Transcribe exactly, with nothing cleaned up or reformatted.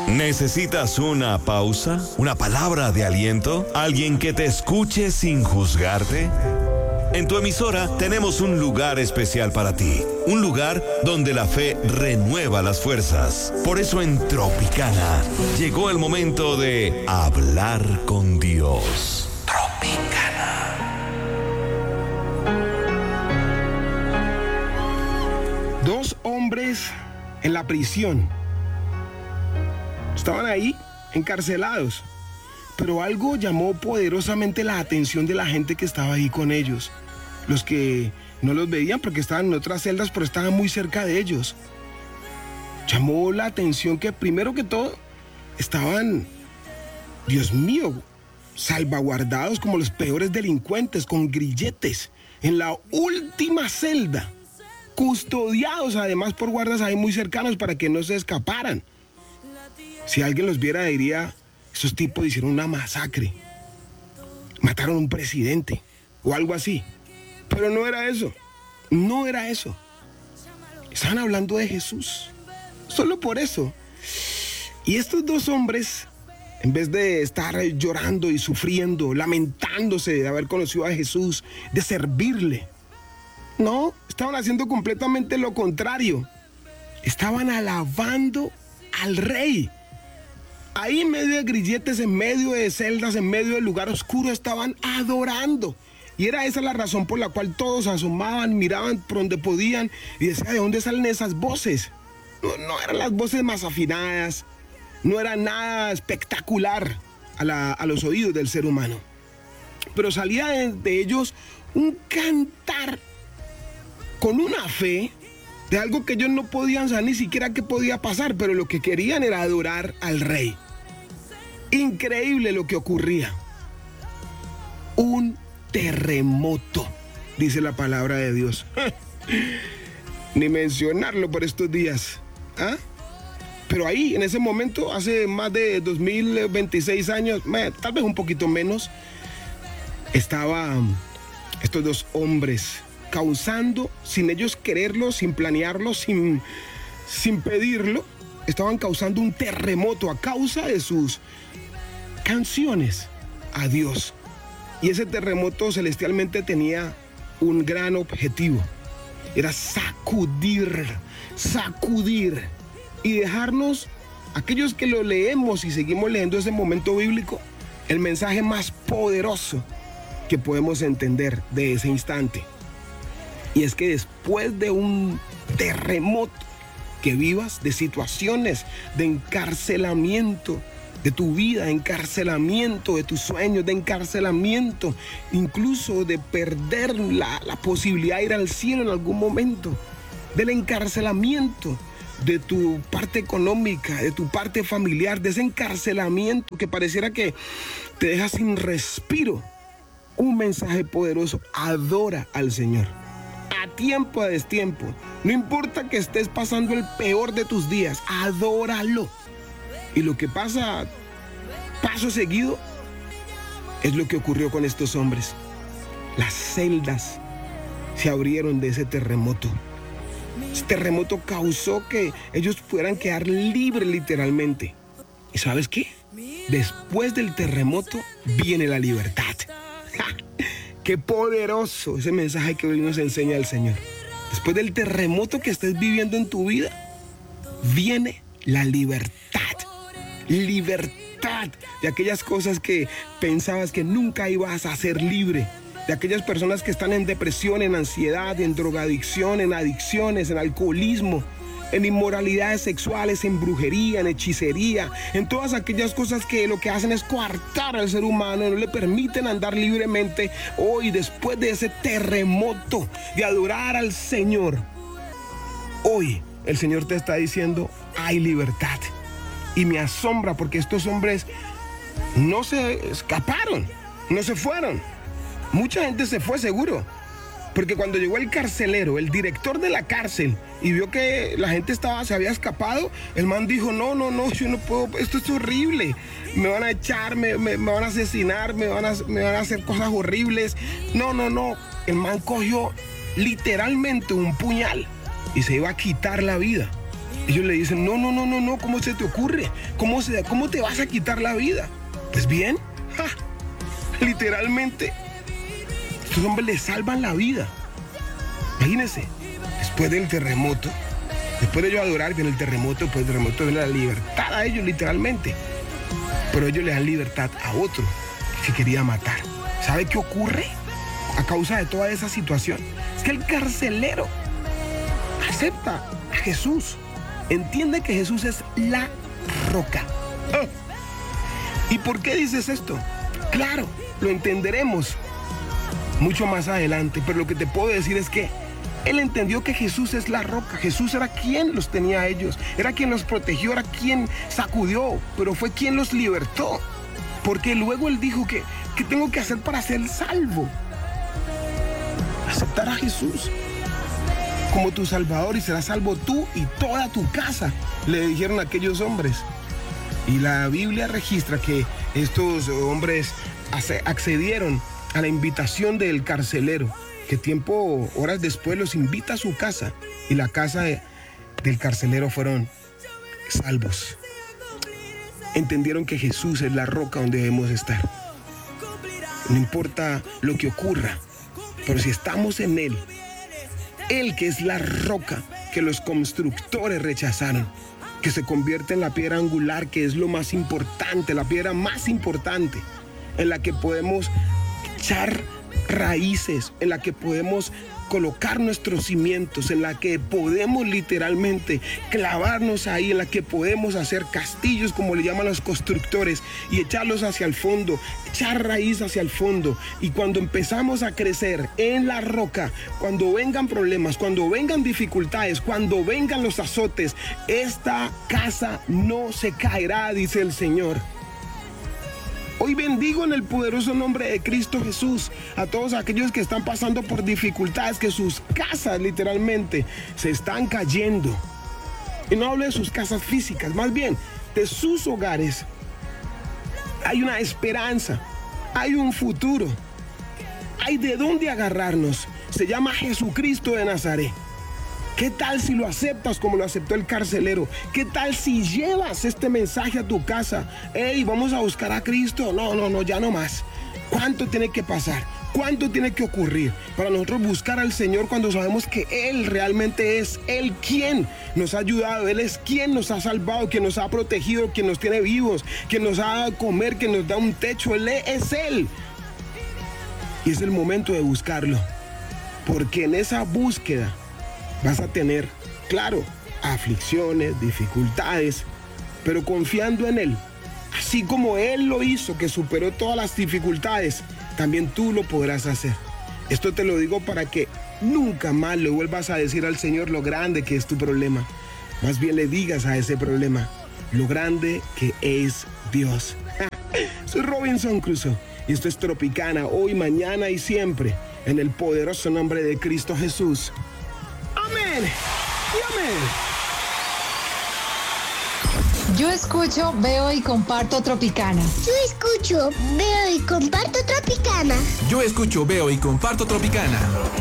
¿Necesitas una pausa? ¿Una palabra de aliento? ¿Alguien que te escuche sin juzgarte? En tu emisora tenemos un lugar especial para ti. Un lugar donde la fe renueva las fuerzas. Por eso en Tropicana llegó el momento de hablar con Dios. Tropicana. Dos hombres en la prisión. Estaban ahí, encarcelados. Pero algo llamó poderosamente la atención de la gente que estaba ahí con ellos. Los que no los veían porque estaban en otras celdas, pero estaban muy cerca de ellos. Llamó la atención que primero que todo estaban, Dios mío, salvaguardados como los peores delincuentes, con grilletes, en la última celda, custodiados además por guardas ahí muy cercanos para que no se escaparan. Si alguien los viera diría, esos tipos hicieron una masacre, mataron a un presidente o algo así. Pero no era eso, no era eso. Estaban hablando de Jesús, solo por eso. Y estos dos hombres, en vez de estar llorando y sufriendo, lamentándose de haber conocido a Jesús, de servirle, no, estaban haciendo completamente lo contrario. Estaban alabando al Rey. Ahí en medio de grilletes, en medio de celdas, en medio del lugar oscuro, estaban adorando. Y era esa la razón por la cual todos asomaban, miraban por donde podían y decían, ¿de dónde salen esas voces? No, no eran las voces más afinadas, no era nada espectacular a, la, a los oídos del ser humano. Pero salía de, de ellos un cantar con una fe de algo que ellos no podían saber ni siquiera qué podía pasar, pero lo que querían era adorar al Rey. Increíble lo que ocurría. Un terremoto, dice la palabra de Dios. Ni mencionarlo por estos días. ¿Ah? Pero ahí, en ese momento, hace más de dos mil veintiséis años, tal vez un poquito menos, estaban estos dos hombres causando, sin ellos quererlo, sin planearlo, sin, sin pedirlo, estaban causando un terremoto a causa de sus canciones a Dios. Y ese terremoto celestialmente tenía un gran objetivo. Era sacudir, sacudir y dejarnos, aquellos que lo leemos y seguimos leyendo ese momento bíblico, el mensaje más poderoso que podemos entender de ese instante. Y es que después de un terremoto que vivas, de situaciones de encarcelamiento de tu vida, encarcelamiento de tus sueños, de encarcelamiento incluso de perder la, la posibilidad de ir al cielo en algún momento, del encarcelamiento de tu parte económica, de tu parte familiar, de ese encarcelamiento que pareciera que te deja sin respiro. Un mensaje poderoso: adora al Señor. A tiempo, a destiempo. No importa que estés pasando el peor de tus días, adóralo. Y lo que pasa paso seguido es lo que ocurrió con estos hombres. Las celdas se abrieron de ese terremoto. Ese terremoto causó que ellos pudieran quedar libres literalmente. ¿Y sabes qué? Después del terremoto viene la libertad. ¡Ja! ¡Qué poderoso ese mensaje que hoy nos enseña el Señor! Después del terremoto que estés viviendo en tu vida, viene la libertad. Libertad de aquellas cosas que pensabas que nunca ibas a ser libre. De aquellas personas que están en depresión, en ansiedad, en drogadicción, en adicciones, en alcoholismo, en inmoralidades sexuales, en brujería, en hechicería, en todas aquellas cosas que lo que hacen es coartar al ser humano, no le permiten andar libremente. Hoy, después de ese terremoto de adorar al Señor, hoy el Señor te está diciendo, hay libertad. Y me asombra porque estos hombres no se escaparon, no se fueron. Mucha gente se fue seguro, porque cuando llegó el carcelero, el director de la cárcel, y vio que la gente estaba, se había escapado, el man dijo, no, no, no, yo no puedo, esto es horrible, me van a echar, me, me, me van a asesinar, me van a, me van a hacer cosas horribles. No, no, no, el man cogió literalmente un puñal y se iba a quitar la vida. Ellos le dicen, no, no, no, no, no, ¿cómo se te ocurre? ¿Cómo, se, cómo te vas a quitar la vida? Pues bien, ja, literalmente, estos hombres le salvan la vida. Imagínense, después del terremoto, después de ellos adorar, viene el terremoto, después del terremoto viene la libertad a ellos, literalmente. Pero ellos le dan libertad a otro que quería matar. ¿Sabe qué ocurre a causa de toda esa situación? Es que el carcelero acepta a Jesús. Entiende que Jesús es la roca. Oh. ¿Y por qué dices esto? Claro, lo entenderemos mucho más adelante, pero lo que te puedo decir es que él entendió que Jesús es la roca. Jesús era quien los tenía a ellos, era quien los protegió, era quien sacudió, pero fue quien los libertó. Porque luego él dijo que, ¿qué tengo que hacer para ser salvo? Aceptar a Jesús como tu Salvador y serás salvo tú y toda tu casa, le dijeron aquellos hombres. Y la Biblia registra que estos hombres accedieron a la invitación del carcelero, que tiempo, horas después, los invita a su casa, y la casa de, del carcelero fueron salvos. Entendieron que Jesús es la roca donde debemos estar. No importa lo que ocurra, pero si estamos en Él, Él que es la roca que los constructores rechazaron, que se convierte en la piedra angular, que es lo más importante, la piedra más importante, en la que podemos echar raíces, en la que podemos colocar nuestros cimientos, en la que podemos literalmente clavarnos ahí, en la que podemos hacer castillos, como le llaman los constructores, y echarlos hacia el fondo, echar raíz hacia el fondo. Y cuando empezamos a crecer en la roca, cuando vengan problemas, cuando vengan dificultades, cuando vengan los azotes, esta casa no se caerá, dice el Señor. Hoy bendigo en el poderoso nombre de Cristo Jesús a todos aquellos que están pasando por dificultades, que sus casas literalmente se están cayendo. Y no hablo de sus casas físicas, más bien de sus hogares. Hay una esperanza, hay un futuro, hay de dónde agarrarnos. Se llama Jesucristo de Nazaret. ¿Qué tal si lo aceptas como lo aceptó el carcelero? ¿Qué tal si llevas este mensaje a tu casa? Hey, vamos a buscar a Cristo. No, no, no, ya no más. ¿Cuánto tiene que pasar? ¿Cuánto tiene que ocurrir para nosotros buscar al Señor cuando sabemos que Él realmente es Él quien nos ha ayudado? Él es quien nos ha salvado, quien nos ha protegido, quien nos tiene vivos, quien nos ha dado a comer, quien nos da un techo. Él es Él. Y es el momento de buscarlo, porque en esa búsqueda vas a tener, claro, aflicciones, dificultades, pero confiando en Él, así como Él lo hizo, que superó todas las dificultades, también tú lo podrás hacer. Esto te lo digo para que nunca más le vuelvas a decir al Señor lo grande que es tu problema. Más bien le digas a ese problema lo grande que es Dios. Soy Robinson Crusoe y esto es Tropicana, hoy, mañana y siempre, en el poderoso nombre de Cristo Jesús. Amén y amén. Yo escucho, veo y comparto Tropicana. Yo escucho, veo y comparto Tropicana. Yo escucho, veo y comparto Tropicana.